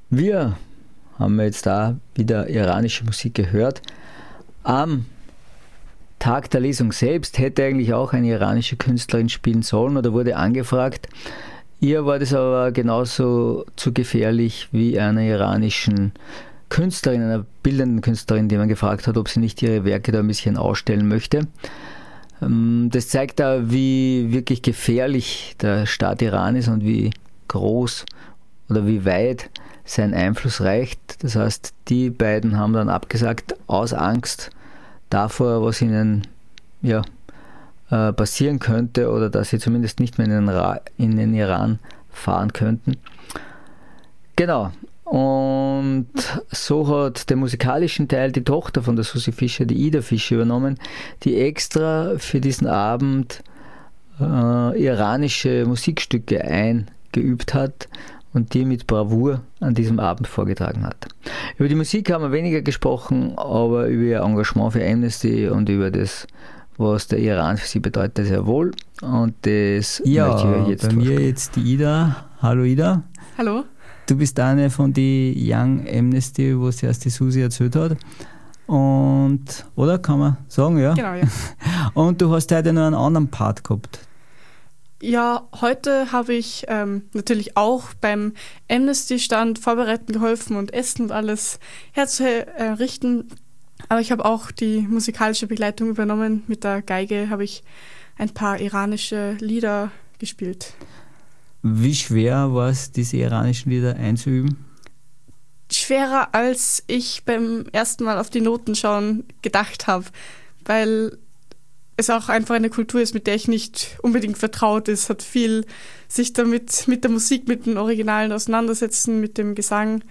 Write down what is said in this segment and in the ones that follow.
Wir haben jetzt da wieder iranische Musik gehört. Am Tag der Lesung selbst hätte eigentlich auch eine iranische Künstlerin spielen sollen oder wurde angefragt. Ihr war das aber genauso zu gefährlich wie einer iranischen Künstlerin, einer bildenden Künstlerin, die man gefragt hat, ob sie nicht ihre Werke da ein bisschen ausstellen möchte. Das zeigt da, wie wirklich gefährlich der Staat Iran ist und wie groß oder wie weit sein Einfluss reicht. Das heißt, die beiden haben dann abgesagt aus Angst davor, was ihnen passieren könnte oder dass sie zumindest nicht mehr in den Iran fahren könnten. Genau. Und so hat den musikalischen Teil die Tochter von der Susi Fischer, die Ida Fischer, übernommen, die extra für diesen Abend iranische Musikstücke eingeübt hat und die mit Bravour an diesem Abend vorgetragen hat. Über die Musik haben wir weniger gesprochen, aber über ihr Engagement für Amnesty und über das, was der Iran für sie bedeutet, sehr wohl. Und das möchte ich jetzt bei mir jetzt die Ida. Hallo Ida. Hallo. Du bist eine von den Young Amnesty, wo es erst die Susi erzählt hat. Und, oder kann man sagen, ja? Genau, ja. Und du hast heute noch einen anderen Part gehabt. Ja, heute habe ich natürlich auch beim Amnesty-Stand vorbereiten geholfen und Essen und alles herzurichten. Aber ich habe auch die musikalische Begleitung übernommen. Mit der Geige habe ich ein paar iranische Lieder gespielt. Wie schwer war es, diese iranischen Lieder einzuüben? Schwerer, als ich beim ersten Mal auf die Noten schauen gedacht habe, weil es auch einfach eine Kultur ist, mit der ich nicht unbedingt vertraut ist. Es hat viel sich damit mit der Musik, mit den Originalen auseinandersetzen, mit dem Gesang.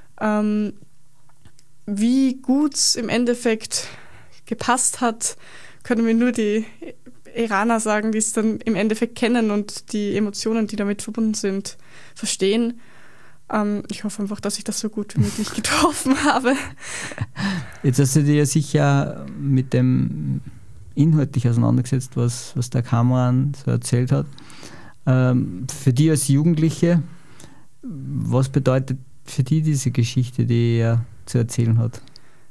Wie gut es im Endeffekt gepasst hat, können mir nur die Iraner sagen, die es dann im Endeffekt kennen und die Emotionen, die damit verbunden sind, verstehen. Ich hoffe einfach, dass ich das so gut wie möglich getroffen habe. Jetzt hast du dir ja sicher mit dem inhaltlich auseinandergesetzt, was der Kamran so erzählt hat. Für die als Jugendliche, was bedeutet für die diese Geschichte, die er zu erzählen hat?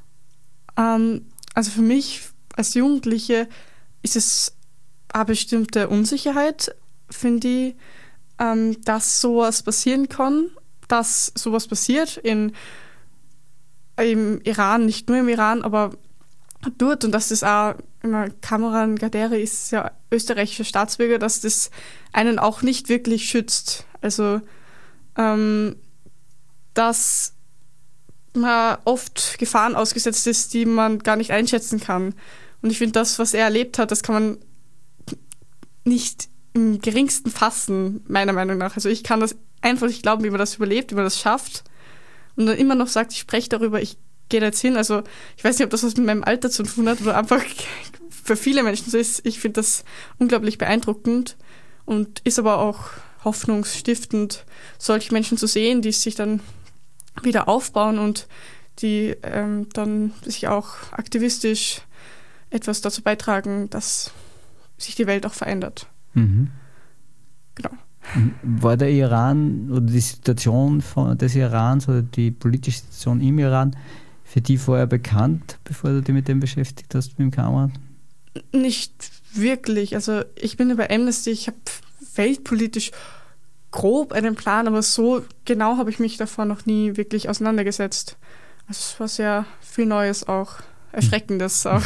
Also für mich als Jugendliche ist es eine bestimmte Unsicherheit, finde ich, dass sowas passieren kann, dass sowas passiert im Iran, nicht nur im Iran, aber dort, und dass das auch immer, Kamran Gaderi ist ja österreichischer Staatsbürger, dass das einen auch nicht wirklich schützt. Also dass man oft Gefahren ausgesetzt ist, die man gar nicht einschätzen kann. Und ich finde, das, was er erlebt hat, das kann man nicht im geringsten fassen, meiner Meinung nach. Also ich kann das einfach nicht glauben, wie man das überlebt, wie man das schafft. Und dann immer noch sagt, ich spreche darüber, ich gehe da jetzt hin. Also ich weiß nicht, ob das was mit meinem Alter zu tun hat oder einfach für viele Menschen so ist. Ich finde das unglaublich beeindruckend und ist aber auch hoffnungsstiftend, solche Menschen zu sehen, die sich dann wieder aufbauen und die dann sich auch aktivistisch etwas dazu beitragen, dass sich die Welt auch verändert. Mhm. Genau. War der Iran oder die Situation des Irans oder die politische Situation im Iran für die vorher bekannt, bevor du dich mit dem beschäftigt hast, mit dem Kamran? Nicht wirklich. Also ich bin über Amnesty, ich habe weltpolitisch grob einen Plan, aber so genau habe ich mich davor noch nie wirklich auseinandergesetzt. Also es war sehr viel Neues auch, Erschreckendes auch.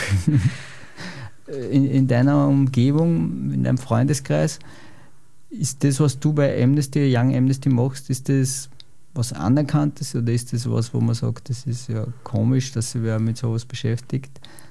In deiner Umgebung, in deinem Freundeskreis, ist das, was du bei Amnesty, Young Amnesty machst, ist das was Anerkanntes oder ist das was, wo man sagt, das ist ja komisch, dass sich wer mit sowas beschäftigt?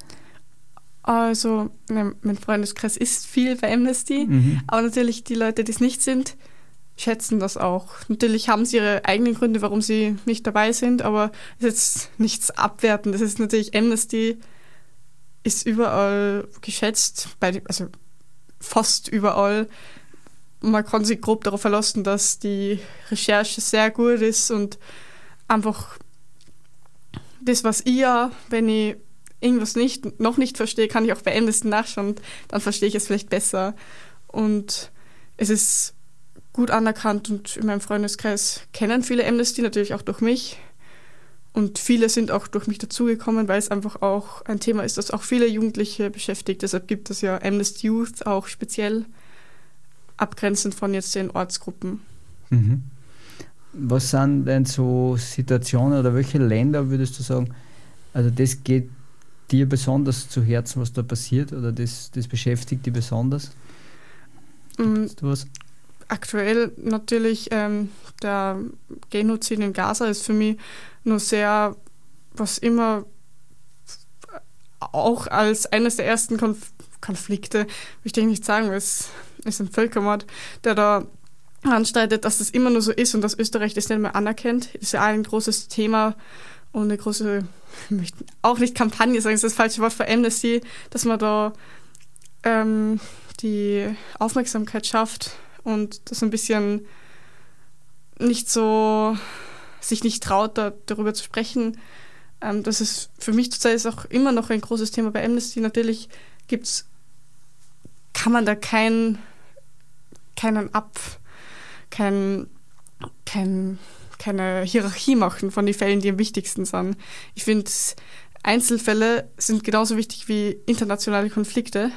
Also mein Freundeskreis ist viel bei Amnesty, aber natürlich die Leute, die es nicht sind, schätzen das auch. Natürlich haben sie ihre eigenen Gründe, warum sie nicht dabei sind, aber es ist jetzt nichts abwertend. Das ist natürlich, Amnesty ist überall geschätzt, also fast überall. Man kann sich grob darauf verlassen, dass die Recherche sehr gut ist und einfach das, was wenn ich irgendwas noch nicht verstehe, kann ich auch bei Amnesty nachschauen und dann verstehe ich es vielleicht besser. Und es ist gut anerkannt und in meinem Freundeskreis kennen viele Amnesty, natürlich auch durch mich. Und viele sind auch durch mich dazugekommen, weil es einfach auch ein Thema ist, das auch viele Jugendliche beschäftigt. Deshalb gibt es ja Amnesty Youth auch speziell, abgrenzend von jetzt den Ortsgruppen. Mhm. Was sind denn so Situationen oder welche Länder würdest du sagen, also das geht dir besonders zu Herzen, was da passiert, oder das beschäftigt dich besonders? Gibt's da was? Aktuell natürlich der Genozid in Gaza ist für mich nur sehr, was immer auch als eines der ersten Konflikte, will ich denke nicht sagen, es ist ein Völkermord, der da anstreitet, dass das immer nur so ist und dass Österreich das nicht mehr anerkennt. Ist ja ein großes Thema und eine große, ich möchte auch nicht Kampagne sagen, das ist das falsche Wort für Amnesty, dass man da die Aufmerksamkeit schafft und das ein bisschen nicht so, sich nicht traut, darüber zu sprechen. Das ist für mich zurzeit auch immer noch ein großes Thema bei Amnesty. Natürlich kann man da keine Hierarchie machen von den Fällen, die am wichtigsten sind. Ich finde, Einzelfälle sind genauso wichtig wie internationale Konflikte.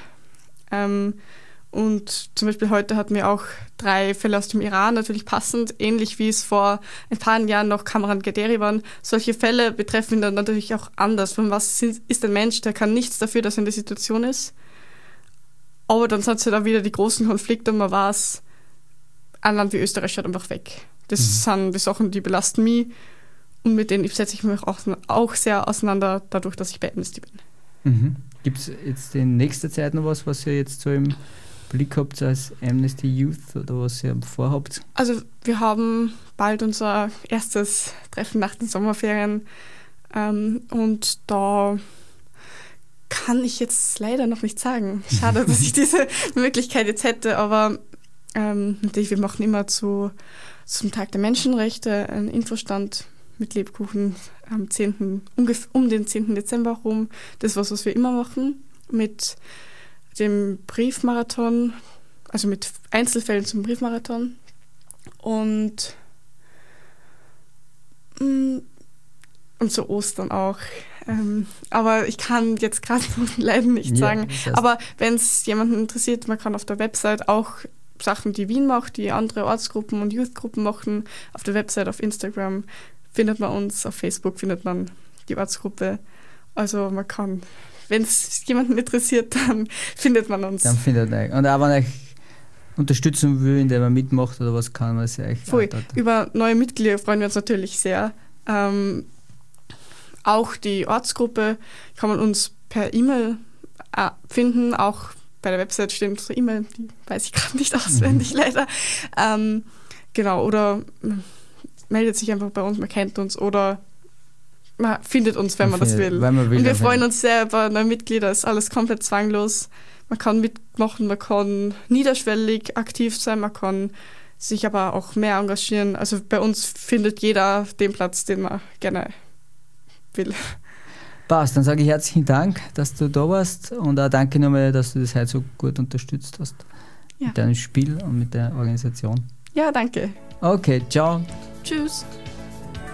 Und zum Beispiel heute hatten wir auch 3 Fälle aus dem Iran, natürlich passend, ähnlich wie es vor ein paar Jahren noch Kamran Gaderi waren. Solche Fälle betreffen ihn dann natürlich auch anders. Von was ist ein Mensch, der kann nichts dafür, dass er in der Situation ist. Aber dann sind es ja da wieder die großen Konflikte und man weiß, ein Land wie Österreich schaut einfach weg. Das sind die Sachen, die belasten mich und mit denen setze ich mich auch sehr auseinander, dadurch, dass ich bei Amnesty bin. Mhm. Gibt es jetzt in nächster Zeit noch was ihr jetzt so im Blick habt als Amnesty Youth oder was ihr vorhabt? Also wir haben bald unser erstes Treffen nach den Sommerferien und da kann ich jetzt leider noch nicht sagen. Schade, dass ich diese Möglichkeit jetzt hätte, aber natürlich, wir machen immer zum Tag der Menschenrechte einen Infostand mit Lebkuchen am 10. um den 10. Dezember rum. Das ist was wir immer machen. Mit dem Briefmarathon, also mit Einzelfällen zum Briefmarathon. Und zu Ostern auch. Aber ich kann jetzt gerade leider nicht sagen. Das heißt, aber wenn es jemanden interessiert, man kann auf der Website auch Sachen, die Wien macht, die andere Ortsgruppen und Youthgruppen machen, auf der Website, auf Instagram findet man uns, auf Facebook findet man die Ortsgruppe. Also man kann, wenn es jemanden interessiert, dann findet man uns. Dann findet euch. Und auch wenn euch unterstützen will, indem man mitmacht oder was, kann man sich echt. Voll. Über neue Mitglieder freuen wir uns natürlich sehr. Auch die Ortsgruppe kann man uns per E-Mail finden. Auch bei der Website steht unsere E-Mail, die weiß ich gerade nicht auswendig leider. Genau, oder meldet sich einfach bei uns, man kennt uns oder man findet uns, wenn man das will. Und wir freuen uns sehr über neue Mitglieder, ist alles komplett zwanglos. Man kann mitmachen, man kann niederschwellig aktiv sein, man kann sich aber auch mehr engagieren. Also bei uns findet jeder den Platz, den man gerne will. Passt, dann sage ich herzlichen Dank, dass du da warst und auch danke nochmal, dass du das heute so gut unterstützt hast mit deinem Spiel und mit der Organisation. Ja, danke. Okay, ciao. Tschüss.